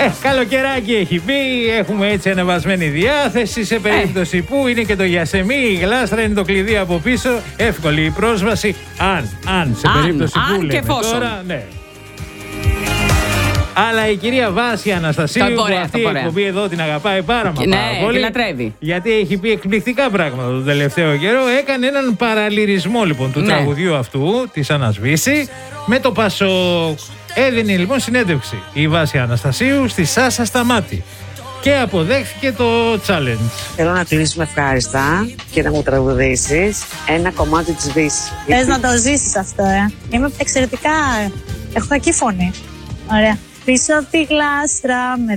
Καλοκαιράκι έχει πει, έχουμε έτσι ανεβασμένη διάθεση σε περίπτωση που είναι και το γιασεμί, η γλάστρα είναι το κλειδί από πίσω, εύκολη η πρόσβαση, αν σε περίπτωση που λέμε τώρα, ναι. Αλλά η κυρία Βάσια Αναστασίου, που αυτή η εκπομπή εδώ την αγαπάει πάρα πολύ. Τη λατρεύει. Γιατί έχει πει εκπληκτικά πράγματα τον τελευταίο καιρό. Έκανε έναν παραλυρισμό λοιπόν του τραγουδιού αυτού, της Ανασβήση, με το Πασόκ. Έδινε λοιπόν συνέντευξη η Βάσια Αναστασίου στη Σάσα Σταμάτη και αποδέχθηκε το challenge. Θέλω να κλείσουμε ευχάριστα και να μου τραγουδήσεις ένα κομμάτι της Βύσης. Θες να το ζήσεις αυτό, Είμαι εξαιρετικά. Έχω κακή φωνή. Ωραία. Πίσω από τη γλάστρα με